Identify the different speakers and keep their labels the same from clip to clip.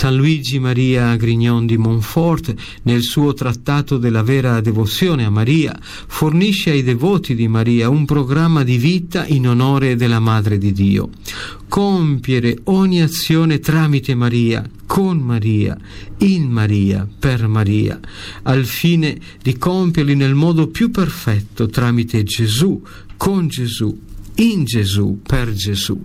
Speaker 1: San Luigi Maria Grignon di Montfort, nel suo trattato della vera devozione a Maria, fornisce ai devoti di Maria un programma di vita in onore della Madre di Dio. Compiere ogni azione tramite Maria, con Maria, in Maria, per Maria, al fine di compierli nel modo più perfetto tramite Gesù, con Gesù, in Gesù, per Gesù.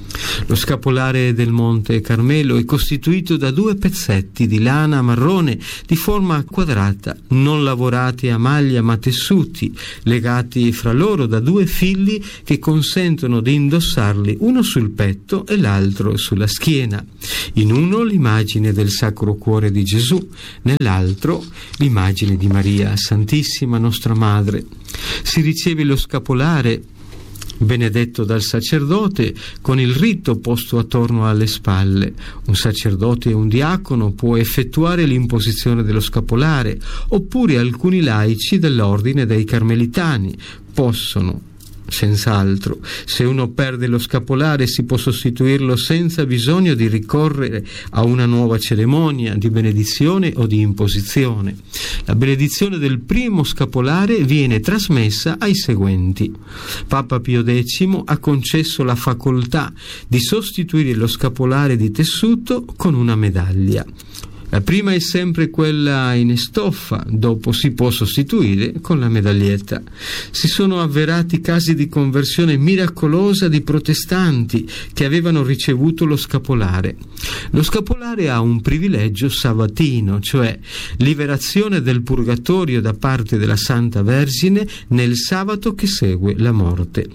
Speaker 1: Lo scapolare del Monte Carmelo è costituito da 2 pezzetti di lana marrone di forma quadrata, non lavorati a maglia ma tessuti, legati fra loro da 2 fili che consentono di indossarli uno sul petto e l'altro sulla schiena. In uno l'immagine del Sacro Cuore di Gesù, nell'altro l'immagine di Maria Santissima, nostra Madre. Si riceve lo scapolare benedetto dal sacerdote con il rito posto attorno alle spalle. Un sacerdote e un diacono può effettuare l'imposizione dello scapolare, oppure alcuni laici dell'ordine dei Carmelitani possono. Senz'altro, se uno perde lo scapolare si può sostituirlo senza bisogno di ricorrere a una nuova cerimonia di benedizione o di imposizione. La benedizione del primo scapolare viene trasmessa ai seguenti. Papa Pio X ha concesso la facoltà di sostituire lo scapolare di tessuto con una medaglia. La prima è sempre quella in stoffa, dopo si può sostituire con la medaglietta. Si sono avverati casi di conversione miracolosa di protestanti che avevano ricevuto lo scapolare. Lo scapolare ha un privilegio sabatino, cioè liberazione del purgatorio da parte della Santa Vergine nel sabato che segue la morte.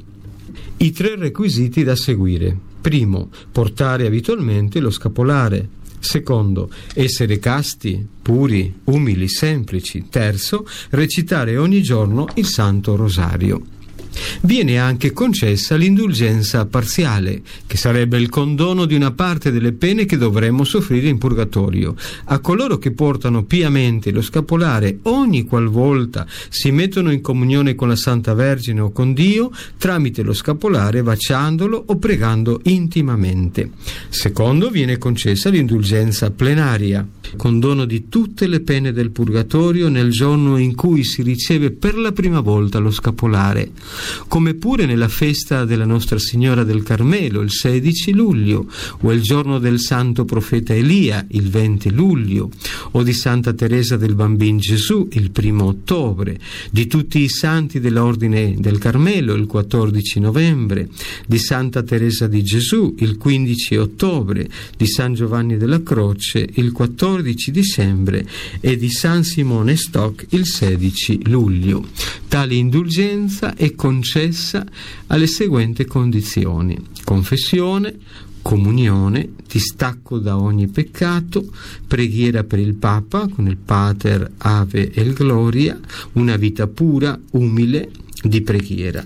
Speaker 1: I 3 requisiti da seguire. Primo, portare abitualmente lo scapolare. Secondo, essere casti, puri, umili, semplici. Terzo, recitare ogni giorno il Santo Rosario. Viene anche concessa l'indulgenza parziale, che sarebbe il condono di una parte delle pene che dovremmo soffrire in purgatorio, a coloro che portano piamente lo scapolare ogni qualvolta si mettono in comunione con la Santa Vergine o con Dio tramite lo scapolare, baciandolo o pregando intimamente. Secondo, viene concessa l'indulgenza plenaria, condono di tutte le pene del purgatorio nel giorno in cui si riceve per la prima volta lo scapolare, come pure nella festa della Nostra Signora del Carmelo il 16 luglio, o il giorno del Santo Profeta Elia il 20 luglio, o di Santa Teresa del Bambin Gesù il 1 ottobre, di tutti i santi dell'Ordine del Carmelo il 14 novembre, di Santa Teresa di Gesù il 15 ottobre, di San Giovanni della Croce il 14 dicembre e di San Simone Stock il 16 luglio. Tale indulgenza è concessa alle seguenti condizioni: confessione, comunione, distacco da ogni peccato, preghiera per il Papa con il Pater, Ave e il Gloria, una vita pura, umile, di preghiera.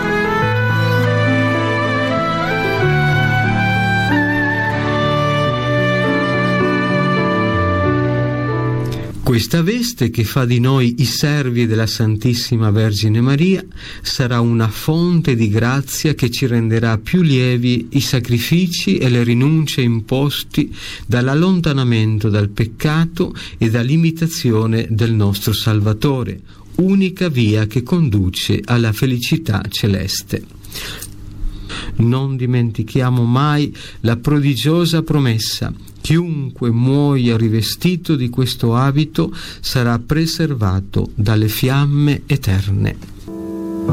Speaker 1: Questa veste che fa di noi i servi della Santissima Vergine Maria sarà una fonte di grazia che ci renderà più lievi i sacrifici e le rinunce imposti dall'allontanamento dal peccato e dall'imitazione del nostro Salvatore, unica via che conduce alla felicità celeste. Non dimentichiamo mai la prodigiosa promessa: chiunque muoia rivestito di questo abito sarà preservato dalle fiamme eterne.